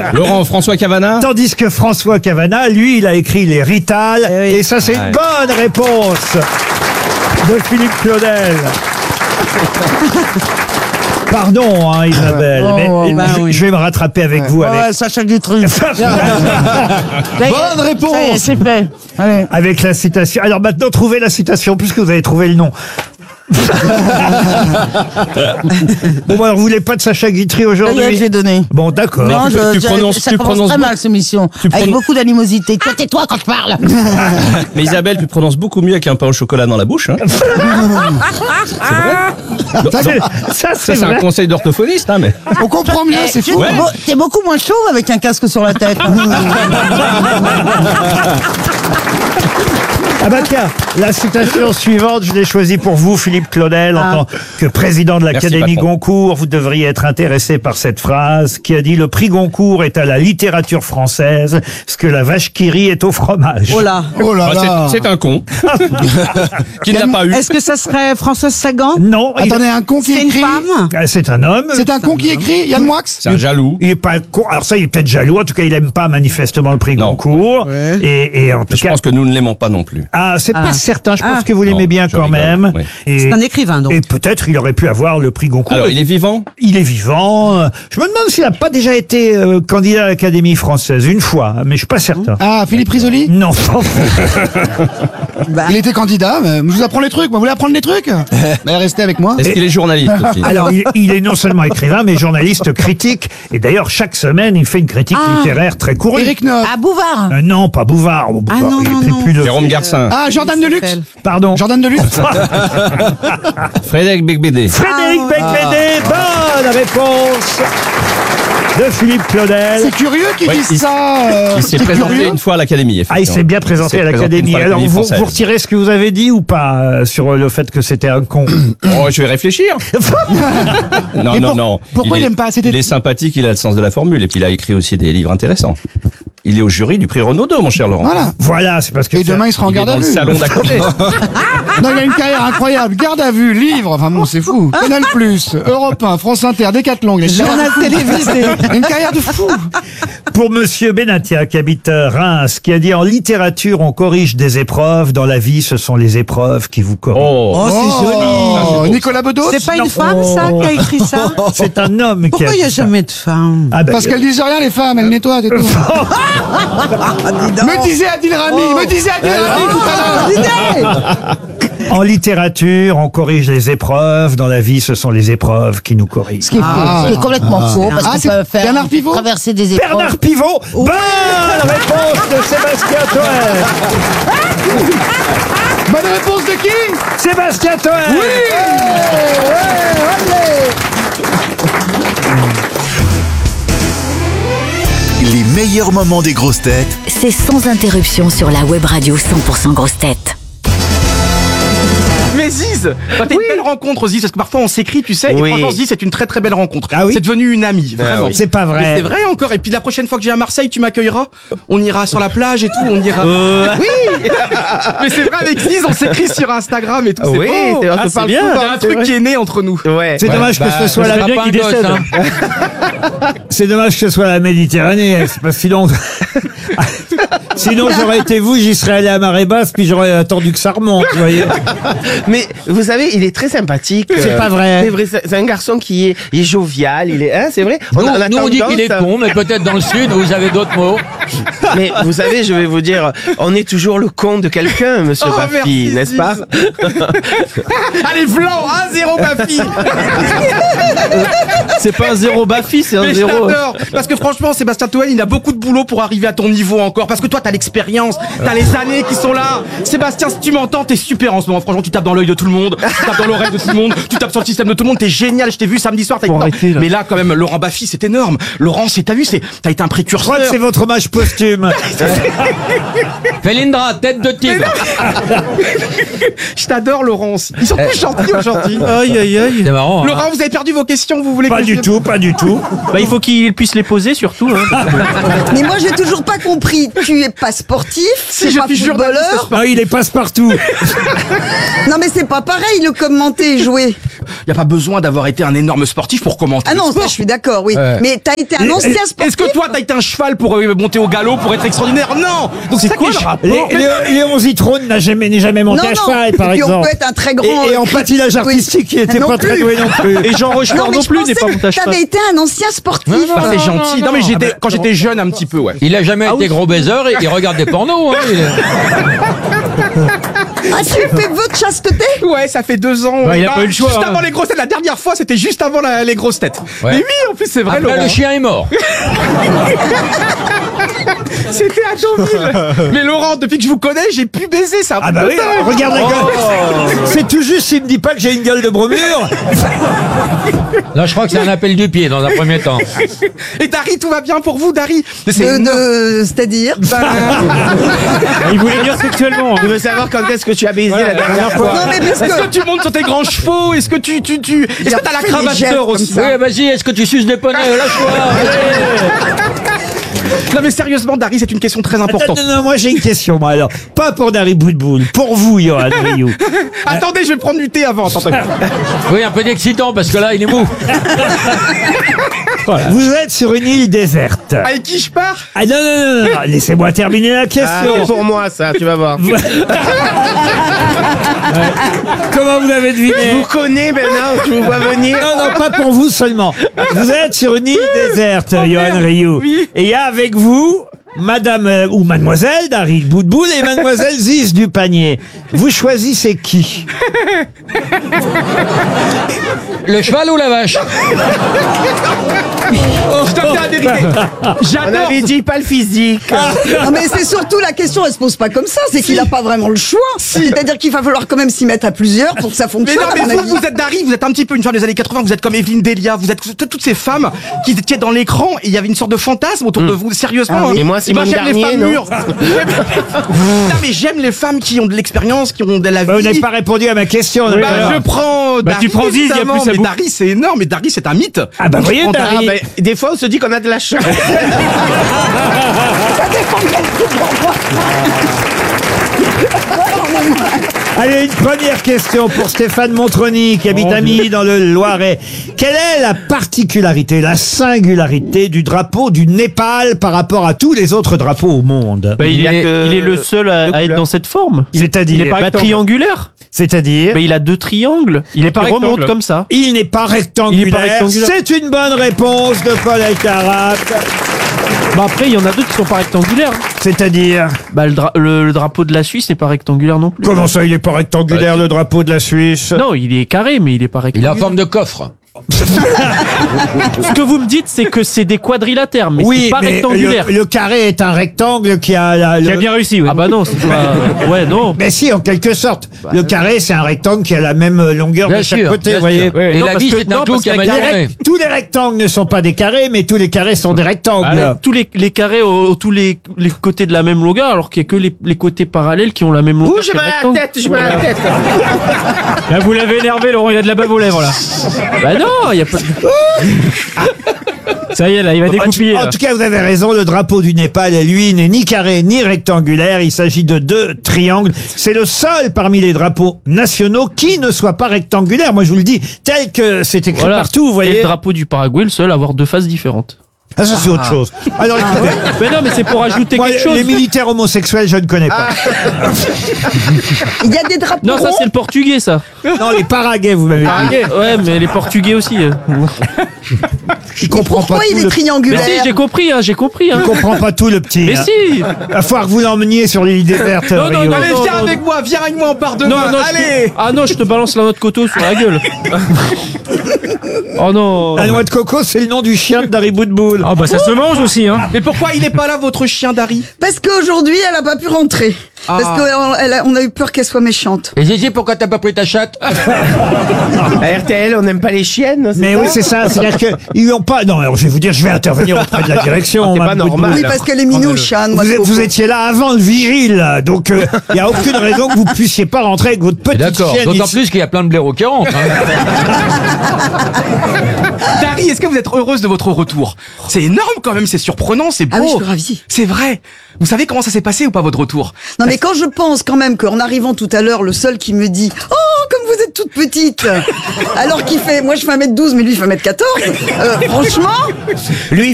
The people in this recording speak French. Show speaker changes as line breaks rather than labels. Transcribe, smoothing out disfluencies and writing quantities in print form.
Laurent, François Cavana.
Tandis que François Cavana, lui, il a écrit les Rital. Et ça, c'est une bonne réponse de Philippe Claudel. Pardon, hein, Isabelle, mais je vais me rattraper avec vous.
Ouais, Sacha Guitry.
Bonne réponse.
C'est fait. Allez.
Avec la citation. Alors maintenant, trouvez la citation, puisque vous avez trouvé le nom. Bon, alors, vous voulez pas de Sacha Guitry aujourd'hui?
Je vais donner.
Bon, d'accord.
Non, ça
tu
commence
prononces
très mal, cette émission. Avec beaucoup d'animosité. Toi, tais-toi quand je parle.
Mais Isabelle, tu prononces beaucoup mieux avec un pain au chocolat dans la bouche. Hein.
Ça,
C'est un conseil d'orthophoniste, hein, mais.
On comprend mieux, c'est fou.
T'es beaucoup moins chaud avec un casque sur la tête.
Ah bah tiens, la citation suivante, je l'ai choisie pour vous, Philippe Claudel, en tant que président de l'Académie Goncourt. Vous devriez être intéressé par cette phrase qui a dit: le prix Goncourt est à la littérature française ce que la vache qui rit est au fromage.
Oh là.
Oh là là.
C'est un con. Qui ne l'a pas eu.
Est-ce que ça serait Françoise Sagan?
Non.
Attendez, un con qui
C'est une
écrit.
femme?
C'est un homme.
C'est un con qui écrit, Yann Moix.
C'est un jaloux.
Il est pas con. Alors ça, il est peut-être jaloux. En tout cas, il aime pas manifestement le prix
Non.
Goncourt.
Ouais.
Et en tout
Je
cas,
pense que nous ne l'aimons pas non plus.
c'est pas certain. Je pense que vous
Non,
l'aimez bien
je
quand
rigole,
même.
oui.
Et,
C'est un écrivain, donc.
et peut-être il aurait pu avoir le prix Goncourt.
Alors, il est vivant?
Il est vivant. Je me demande s'il n'a pas déjà été candidat à l'Académie française une fois, mais je suis pas certain.
Ah, Philippe Risoli.
Non.
Il était candidat, mais je vous apprends les trucs. Vous voulez apprendre les trucs? Restez avec moi.
Est-ce qu'il est journaliste aussi?
Alors, il est non seulement écrivain, mais journaliste critique. Et d'ailleurs, chaque semaine, il fait une critique littéraire très courue.
Éric Nob.
Ah, Bouvard.
Non, pas Bouvard. Bouvard,
non,
il
non,
écrit
non.
plus de...
Jérôme Garcin.
Ah, Jordan Deluxe.
Pardon.
Jordan Deluxe.
Frédéric Becbédé.
Frédéric Becbédé, bonne réponse de Philippe Claudel.
C'est curieux qu'ils disent ça.
Il s'est
c'est
présenté
curieux.
une fois à l'Académie.
Ah, il s'est bien présenté à l'Académie. Alors, vous
française.
retirez ce que vous avez dit ou pas sur le fait que c'était un con?
Oh, je vais réfléchir. Non.
Pourquoi il aime pas?
Il est sympathique, il a le sens de la formule, et puis il a écrit aussi des livres intéressants. Il est au jury du prix Renaudot, mon cher Laurent.
Voilà.
Voilà, c'est parce que...
Et demain, il sera en
Il est
garde
dans
à
le
vue.
salon d'à côté.
Non, il a une carrière incroyable. Garde à vue, livre. Enfin bon, c'est fou. Canal+, Europe 1, France Inter, Décathlon.
Journal télévisé.
Une carrière de fou.
Pour Monsieur Benatia, qui habite Reims, qui a dit: en littérature, on corrige des épreuves. Dans la vie, ce sont les épreuves qui vous corrigent.
Oh,
c'est joli.
Nicolas Bedos.
C'est pas une femme, ça, qui a écrit ça?
C'est un homme qui
Pourquoi
a
il n'y a
dit ça.
jamais de femme?
Ah ben,
Parce qu'elles disent rien, les femmes, elles nettoient, c'est tout. Me disait Adil Rami, tout à l'heure.
en littérature, on corrige les épreuves. Dans la vie, ce sont les épreuves qui nous corrigent.
Ce qui est complètement faux, parce qu'on
c'est
peut faire
Bernard Pivot
traverser des épreuves.
Bernard Pivot, bonne réponse de Sébastien Toen.
Bonne réponse de qui?
Sébastien Toen.
Les meilleurs moments des grosses têtes
C'est sans interruption sur la web radio 100% grosses têtes.
Mais Ziz, quand t'as une belle rencontre, Ziz, parce que parfois on s'écrit, tu sais, et franchement Ziz, c'est une très très belle rencontre.
Ah oui.
C'est devenu une amie, vraiment.
C'est pas vrai.
Mais c'est vrai encore. Et puis la prochaine fois que j'ai à Marseille, tu m'accueilleras. On ira sur la plage et tout, on ira. Oui. Mais c'est vrai, avec Ziz, on s'écrit sur Instagram et tout.
Oui,
c'est
c'est
parle
bien,
Il y a un truc qui est né entre nous.
Ouais.
C'est dommage que ce soit la C'est dommage que ce soit la Méditerranée. C'est pas sinon. Sinon, j'aurais été vous, j'y serais allé à marée basse, puis j'aurais attendu que ça remonte, vous voyez.
Mais vous savez, il est très sympathique.
C'est pas vrai.
C'est vrai, c'est un garçon qui est jovial. Il est, hein, c'est vrai.
Nous,
a
on dit qu'il est
tendance à-
con, mais peut-être dans le sud, vous avez d'autres mots.
Mais vous savez, je vais vous dire, on est toujours le con de quelqu'un, monsieur
Oh,
Baffy,
merci,
n'est-ce
Ziz.
pas?
Allez, blanc, 1-0 Baffy.
C'est pas un zéro Baffy, c'est un
Mais je
zéro.
t'adore. Parce que franchement, Sébastien Toen, il a beaucoup de boulot pour arriver à ton niveau encore. Parce que toi, t'as l'expérience, t'as les années qui sont là. Sébastien, si tu m'entends, t'es super en ce moment. Franchement, tu tapes dans l'œil de tout le monde, tu tapes dans l'oreille de tout le monde, tu tapes sur le système de tout le monde. T'es génial. Je t'ai vu samedi soir. Mais là, quand même, Laurent Baffy, c'est énorme. Laurent, t'as vu, t'as été un
Je
précurseur.
crois que c'est votre hommage posthume.
Félindra, tête de tigre.
Je t'adore, Laurence. Ils sont tous gentils aujourd'hui.
Aïe, aïe, aïe.
C'est marrant. Hein.
Laurent, vous avez perdu vos questions. Vous voulez
Pas
que
du tout, pas du tout.
Bah, il faut qu'il puisse les poser surtout. Hein.
Mais moi, j'ai toujours pas compris. Tu es pas sportif,
Si
tu
je
es pas
suis journaliste,
footballeur.
Ah, il est passe-partout.
Non, mais c'est pas pareil, le commenter et jouer.
y a pas besoin d'avoir été un énorme sportif pour commenter
Ah
le
non,
sport.
ça je suis d'accord, oui.
Ouais.
Mais t'as été un ancien sportif.
Est-ce que toi, t'as été un cheval pour monter au galop, pour être extraordinaire? Non. Donc c'est quoi le rapport?
Léon Zitrone n'est jamais monté
Non,
à
non.
cheval, par
Et puis on
exemple.
peut être un très grand.
Et en patinage artistique, il était
Non
pas très
plus.
doué non plus.
Et Jean Rochefort non
je
plus
pensais
n'est pas
que
monté à cheval.
t'avais été un ancien sportif.
Bah, c'est gentil. Non, mais quand j'étais jeune un petit peu, ouais.
Il a jamais été gros baiser et il regarde des pornos. Hein,
Ah, tu fais vœu de chasteté?
Ouais, ça fait 2 ans.
Bah, il a pas eu le choix,
Juste
hein.
avant les grosses têtes. La dernière fois, c'était juste avant les grosses têtes.
Ouais.
Mais oui, en plus, c'est vrai,
Après,
Laurent.
le chien est mort.
C'était à Deauville. Mais Laurent, depuis que je vous connais, j'ai pu baiser ça.
Ah bah oui, regarde la gueule. C'est tout juste s'il me dit pas que j'ai une gueule de bromure.
Là, je crois que c'est un appel du pied dans un premier temps.
Et Dari, tout va bien pour vous, Dari?
C'est-à-dire?
Il voulait dire sexuellement. Je veux savoir quand est-ce que tu as baisé la dernière fois.
Non, mais parce
Est-ce
que.
que tu montes sur tes grands chevaux? Est-ce que est-ce que t'as la
fait des
cravache
gestes
d'or
comme
aussi?
ça.
Oui, vas-y, est-ce que tu suces des poneys? Lâche-toi.
Non, mais sérieusement, Dari, c'est une question très importante.
Non, moi j'ai une question, moi alors. Pas pour Dari Boudboul, pour vous, Johan Rioux.
Attendez, je vais prendre du thé avant. Attendez.
Oui, un peu d'excitant parce que là, il est mou.
Vous êtes sur une île déserte.
Avec qui je pars?
Ah non, laissez-moi terminer la
Ah,
question.
c'est pour moi ça, tu vas voir.
Comment vous l'avez
Je
deviné?
vous connais maintenant, je vous vois venir.
Non, pas pour vous seulement. Vous êtes sur une île déserte, Johan Rioux.
Oui.
Et il y a avec vous Madame ou Mademoiselle Dari Boudboul et Mademoiselle Ziz du Panier. Vous choisissez qui?
Le cheval ou la vache?
Je dois dire la vérité.
On
J'adore.
avait dit pas le physique.
Non, mais c'est surtout la question, elle se pose pas comme ça, c'est qu'il a pas vraiment le choix. C'est-à-dire qu'il va falloir quand même s'y mettre à plusieurs pour que ça
Mais
fonctionne.
non,
à
mais
mon avis.
vous êtes Dari, vous êtes un petit peu une femme des années 80, vous êtes comme Evelyne Delia, vous êtes toutes ces femmes qui étaient dans l'écran et il y avait une sorte de fantasme autour de vous, sérieusement.
Ah oui.
hein.
Et moi, Simone
j'aime les
Garnier,
femmes
non
mûres. Non, mais j'aime les femmes qui ont de l'expérience, qui ont de la vie.
Bah, vous n'avez pas répondu à ma question.
Bah,
alors.
je prends Dari,
tu prends Ziz, il y a
évidemment,
plus à
mais
bout.
Dari, c'est énorme, mais Dari, c'est un mythe.
Ah bah
Je
voyez,
prends
Dari.
Ah, ben, des fois, on se dit qu'on a de la chance.
Allez, une première question pour Stéphane Montroni qui habite à Milly dans le Loiret. Quelle est la particularité, la singularité du drapeau du Népal par rapport à tous les autres drapeaux au monde?
il
est-
est le seul à être dans cette forme.
C'est-à-dire,
Il est pas triangulaire.
c'est-à-dire,
Mais il a 2 triangles. Il est pas remonte comme ça.
il n'est pas rectangulaire.
Il est pas rectangulaire.
C'est une bonne réponse de Paul Elkarat.
Bah après, il y en a d'autres qui sont pas rectangulaires.
C'est-à-dire,
Bah le drapeau de la Suisse n'est pas rectangulaire non plus.
comment ça, il est pas rectangulaire, le drapeau de la Suisse?
Non, il est carré, mais il est pas
Il
rectangulaire.
a en forme de coffre.
Ce que vous me dites, c'est que c'est des quadrilatères, mais
Oui,
c'est pas
mais
rectangulaire.
le carré est un rectangle qui a
bien réussi, oui. Ah bah non, c'est pas... Ouais, non.
Mais si, en quelque sorte. Le carré, c'est un rectangle qui a la même longueur
Bien
de chaque
sûr.
côté,
bien
vous voyez.
sûr. Et
Non,
la
parce
vie,
que-
c'est
non,
un clou
parce
qui a
qu'avec
mal
les
tourné.
Tous les rectangles ne sont pas des carrés, mais tous les carrés sont des rectangles.
Tous les carrés ont tous les côtés de la même longueur, alors qu'il y a que les côtés parallèles qui ont la même longueur.
Ouh, j'ai
que le
mal à la
rectangle.
tête, j'ai mal à la tête.
Là, vous l'avez énervé, Laurent, il a de la bave aux lèvres, là. Bah non, il y a pas de... Ça y est, là, il va découpiller.
En tout cas, vous avez raison, le drapeau du Népal, lui, n'est ni carré ni rectangulaire. Il s'agit de 2 triangles. C'est le seul parmi les drapeaux nationaux qui ne soit pas rectangulaire. Moi, je vous le dis, tel que c'est écrit partout, vous
Et
voyez.
le drapeau du Paraguay, le seul à avoir 2 faces différentes.
Ah, ça, c'est autre chose. Alors, écoutez,
Mais non, mais c'est pour ajouter
moi,
quelque chose.
les militaires homosexuels, je ne connais pas.
Il y a des drapeaux
Non, ça, c'est le portugais, ça.
Non, les Paraguais, vous m'avez dit.
Ouais, mais les portugais aussi.
Il comprend pas
Pourquoi
tout
il est
le...
Mais
triangulaire?
si, j'ai compris, hein, j'ai compris. Hein.
Il comprend pas tout, le petit.
Mais
hein.
si.
Il va falloir que vous l'emmeniez sur l'île déserte,
Non, non,
Rio.
non,
Allez,
non,
viens
non.
avec moi en barre de
Non,
main.
non,
Allez.
Ah non, je te balance la noix de coteau sur la gueule. Oh non.
La noix de coco, c'est le nom du chien de Dari Boudboul.
Ah bah ça se mange aussi, hein.
Mais pourquoi il est pas là, votre chien, Dari?
Parce qu'aujourd'hui, elle a pas pu rentrer. Parce qu'on a eu peur qu'elle soit méchante.
Et Zizi, pourquoi t'as pas pris ta chatte?
À RTL, on n'aime pas les chiennes.
Mais oui, c'est ça. C'est-à-dire qu'ils lui ont pas. Non, alors je vais vous dire, je vais intervenir auprès de la direction.
C'est pas
Madame
normal.
Boudboul.
Oui, parce qu'elle est minouche, hein, noix de
Vous
coco.
étiez là avant le vigile, donc il n'y a aucune raison que vous puissiez pas rentrer avec votre petite
D'accord.
chienne.
D'autant
ici.
plus qu'il y a plein de blaireaux qui rentrent. hein.
Dari, est-ce que vous êtes heureuse de votre retour? C'est énorme quand même, c'est surprenant, c'est beau.
Ah oui, je suis ravie.
C'est vrai. Vous savez comment ça s'est passé ou pas votre retour?
Non, mais Mais quand je pense quand même qu'en arrivant tout à l'heure, le seul qui me dit « Oh, comme vous êtes toute petite !» alors qu'il fait... Moi, je fais 1m12, mais lui, il fait 1m14. Franchement...
Lui,